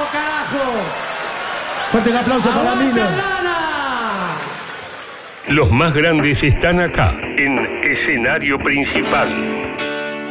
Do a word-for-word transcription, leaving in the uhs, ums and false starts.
carajo! Fuerte el aplauso para ¡Aguante Milo. Aldana! Los más grandes están acá, en escenario principal.